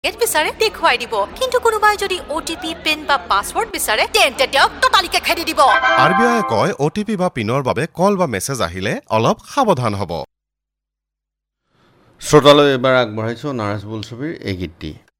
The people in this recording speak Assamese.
বিচাৰে দেখুৱাই দিব কিন্তু কোনোবাই যদি OTP পিন বা পাসওয়ার্ড বিচাৰে তেন্তে তেওঁক টটালিকে খেদি দিব RBI কয় OTP বা পিনৰ বাবে কল বা মেছেজ আহিলে অলপ সাৱধান হ'ব শ্ৰোতালৈ এবাৰ আগবঢ়াইছো নাৰাজ বোলছবিৰ এই গীতটি